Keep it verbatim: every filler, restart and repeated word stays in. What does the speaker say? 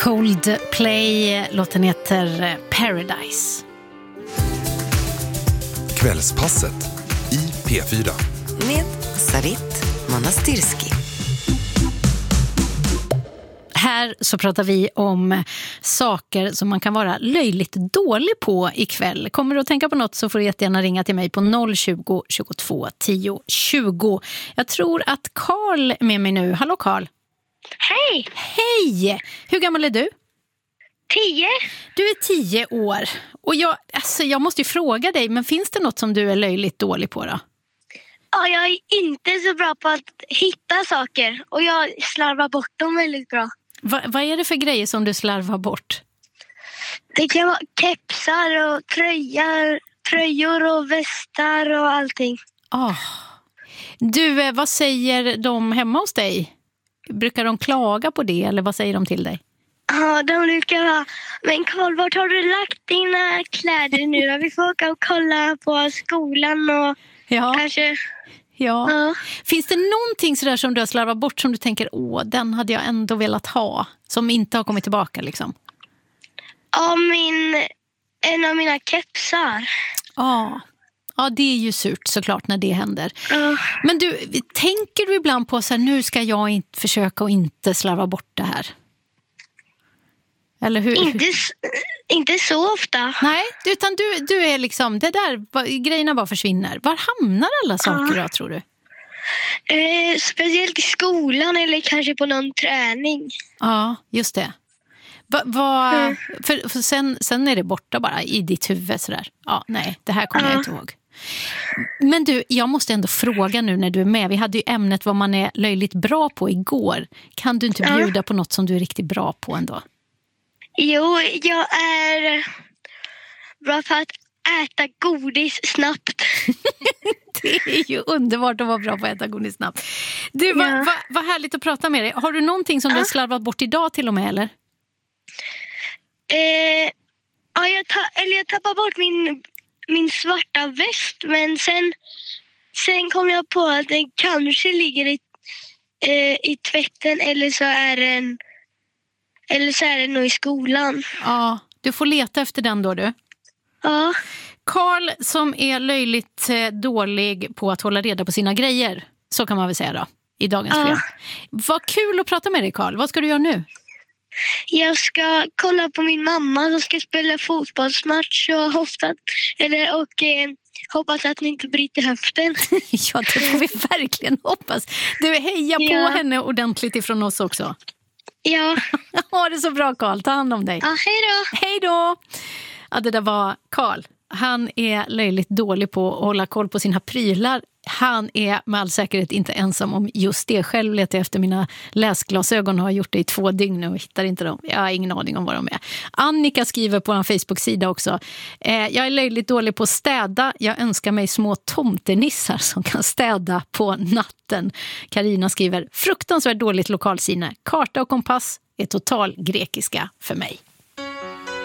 Coldplay, låten heter Paradise. Kvällspasset i P fyra. Med Sarit Manastirski. Här så pratar vi om saker som man kan vara löjligt dålig på ikväll. Kommer du att tänka på något så får du jättegärna ringa till mig på noll tjugo, tjugotvå, tio, tjugo. Jag tror att Karl är med mig nu. Hallå Karl. Hej! Hej! Hur gammal är du? Tio. Du är tio år. Och jag, alltså jag måste ju fråga dig, men finns det något som du är löjligt dålig på då? Ja, jag är inte så bra på att hitta saker. Och jag slarvar bort dem väldigt bra. Va, vad är det för grejer som du slarvar bort? Det kan vara kepsar och tröjor, tröjor och västar och allting. Oh. Du, vad säger de hemma hos dig? Brukar de klaga på det eller vad säger de till dig? Ja, de brukar vara, men Karl, vart har du lagt dina kläder nu då? Vi får åka och kolla på skolan och ja. kanske... Ja. Ja. Finns det någonting sådär som du har slarvat bort som du tänker, åh, den hade jag ändå velat ha, som inte har kommit tillbaka liksom? Ja, min, en av mina kepsar. Ja. Ja, det är ju surt såklart när det händer. Ja. Men du, tänker du ibland på så här, nu ska jag inte försöka att inte slarva bort det här? Eller hur? Inte, inte så ofta. Nej, utan du, du är liksom, det där, grejerna bara försvinner. Var hamnar alla saker ja. då, tror du? Eh, speciellt i skolan eller kanske på någon träning. Ja, just det. Va, va, mm. för, för sen, sen är det borta bara i ditt huvud sådär. Ja, nej, det här kommer ja. jag inte ihåg. Men du, jag måste ändå fråga nu när du är med. Vi hade ju ämnet vad man är löjligt bra på igår. Kan du inte bjuda ja. på något som du är riktigt bra på ändå? Jo, jag är bra på att äta godis snabbt. Det är ju underbart att vara bra på att äta godis snabbt. Du, ja. vad va, va härligt att prata med dig. Har du någonting som ja. du har slarvat bort idag till och med, eller? Eh, ja, jag, ta, eller jag tappade bort min, min svarta väst. Men sen, sen kom jag på att den kanske ligger i, eh, i tvätten eller så är den... Eller så är det nog i skolan. Ja, du får leta efter den då du. Ja. Karl som är löjligt dålig på att hålla reda på sina grejer. Så kan man väl säga då, i dagens ja. program. Vad kul att prata med dig Karl. Vad ska du göra nu? Jag ska kolla på min mamma som ska spela fotbollsmatch och hoppas, eller, och, eh, hoppas att ni inte bryter höften. Ja, det får vi verkligen hoppas. Du, heja på ja. henne ordentligt ifrån oss också. Ja. Ha det så bra Karl, ta hand om dig. Ja, hej då. Hej då. Ja, det där var Karl. Han är löjligt dålig på att hålla koll på sina prylar. Han är med all säkerhet inte ensam om just det. Själv letar jag efter mina läsglasögon och har gjort det i två dygn och hittar inte dem. Jag har ingen aning om vad de är. Annika skriver på en Facebook-sida också. Eh, jag är löjligt dålig på att städa. Jag önskar mig små tomtenissar som kan städa på natten. Karina skriver, fruktansvärt dåligt lokalsinne. Karta och kompass är total grekiska för mig.